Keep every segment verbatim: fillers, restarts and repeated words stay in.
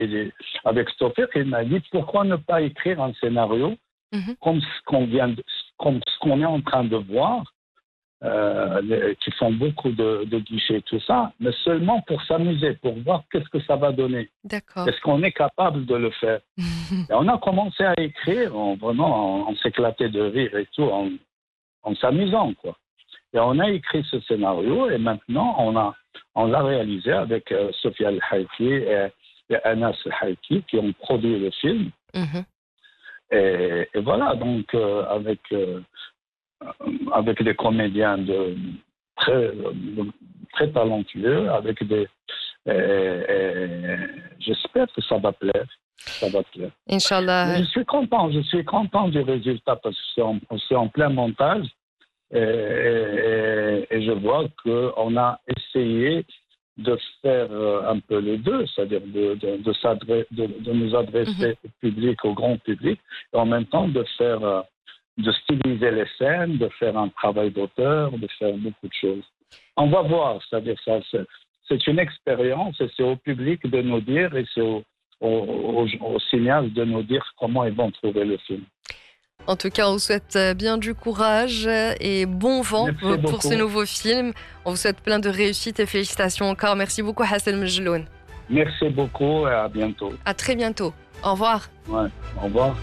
et avec Stoufik, il m'a dit pourquoi ne pas écrire un scénario mm-hmm. comme ce qu'on vient de, comme ce qu'on est en train de voir, euh, les, qui font beaucoup de, de guichets, tout ça, mais seulement pour s'amuser, pour voir qu'est-ce que ça va donner. D'accord. Est-ce qu'on est capable de le faire? Et on a commencé à écrire, en, vraiment, on, on s'éclatait de rire et tout, en, en s'amusant, quoi. Et on a écrit ce scénario et maintenant on a on l'a réalisé avec euh, Sophia El-Haïki et, et Anas El-Haïki qui ont produit le film. Mm-hmm. Et, et voilà, donc euh, avec euh, avec des comédiens de très de, très talentueux, avec des et, et, j'espère que ça va plaire. Ça va plaire. Inch'Allah. Mais je suis content, je suis content du résultat parce que c'est en, c'est en plein montage. Et, et, et je vois qu'on a essayé de faire un peu les deux, c'est-à-dire de, de, de, s'adresser, de, de nous adresser mm-hmm. au public, au grand public, et en même temps de faire, de styliser les scènes, de faire un travail d'auteur, de faire beaucoup de choses. On va voir, c'est-à-dire ça, c'est, c'est une expérience et c'est au public de nous dire et c'est au, au, au, au cinéaste de nous dire comment ils vont trouver le film. En tout cas, on vous souhaite bien du courage et bon vent Merci pour beaucoup. ce nouveau film. On vous souhaite plein de réussite et félicitations encore. Merci beaucoup, Hassan Mejloun. Merci beaucoup et à bientôt. À très bientôt. Au revoir. Ouais, au revoir.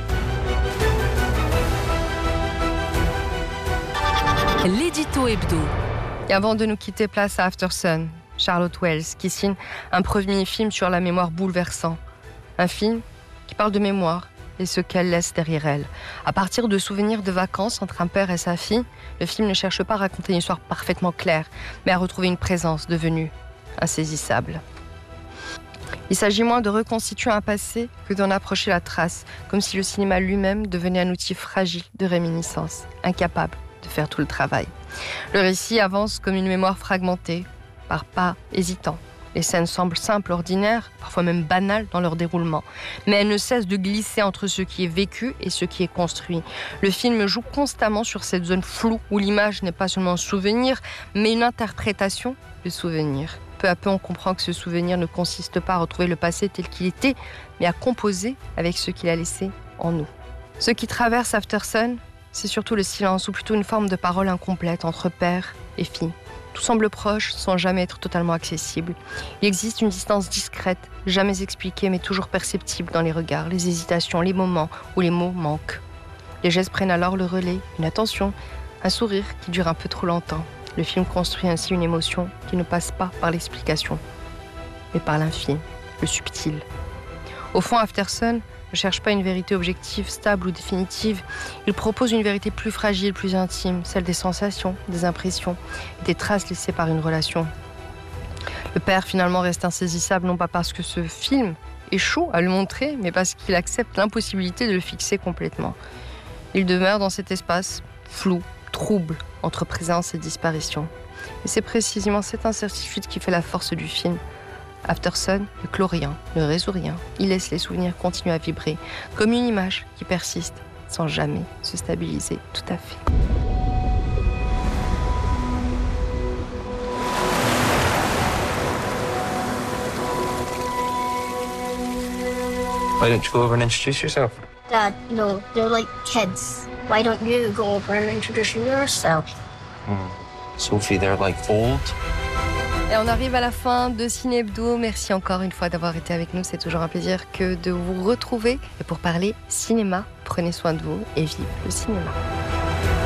L'édito hebdo. Et avant de nous quitter, place à Aftersun, Charlotte Wells, qui signe un premier film sur la mémoire bouleversant. Un film qui parle de mémoire et ce qu'elle laisse derrière elle. À partir de souvenirs de vacances entre un père et sa fille, le film ne cherche pas à raconter une histoire parfaitement claire, mais à retrouver une présence devenue insaisissable. Il s'agit moins de reconstituer un passé que d'en approcher la trace, comme si le cinéma lui-même devenait un outil fragile de réminiscence, incapable de faire tout le travail. Le récit avance comme une mémoire fragmentée, par pas hésitants. Les scènes semblent simples, ordinaires, parfois même banales dans leur déroulement. Mais elles ne cessent de glisser entre ce qui est vécu et ce qui est construit. Le film joue constamment sur cette zone floue où l'image n'est pas seulement un souvenir, mais une interprétation de souvenir. Peu à peu, on comprend que ce souvenir ne consiste pas à retrouver le passé tel qu'il était, mais à composer avec ce qu'il a laissé en nous. Ce qui traverse Aftersun, c'est surtout le silence, ou plutôt une forme de parole incomplète entre père et fille. Tout semble proche sans jamais être totalement accessible. Il existe une distance discrète, jamais expliquée mais toujours perceptible dans les regards, les hésitations, les moments où les mots manquent. Les gestes prennent alors le relais, une attention, un sourire qui dure un peu trop longtemps. Le film construit ainsi une émotion qui ne passe pas par l'explication, mais par l'infime, le subtil. Au fond, Aftersun ne cherche pas une vérité objective, stable ou définitive. Il propose une vérité plus fragile, plus intime, celle des sensations, des impressions, des traces laissées par une relation. Le père finalement reste insaisissable, non pas parce que ce film échoue à le montrer, mais parce qu'il accepte l'impossibilité de le fixer complètement. Il demeure dans cet espace flou, trouble, entre présence et disparition. Et c'est précisément cette incertitude qui fait la force du film. Aftersun ne clôt rien, ne résout rien. Il laisse les souvenirs continuer à vibrer, comme une image qui persiste sans jamais se stabiliser tout à fait. Why don't you go over and introduce yourself? Dad, no, they're like kids. Why don't you go over and introduce yourself? Hmm. Sophie, they're like old. Et on arrive à la fin de Ciné Hebdo. Merci encore une fois d'avoir été avec nous. C'est toujours un plaisir que de vous retrouver. Et pour parler cinéma, prenez soin de vous et vive le cinéma.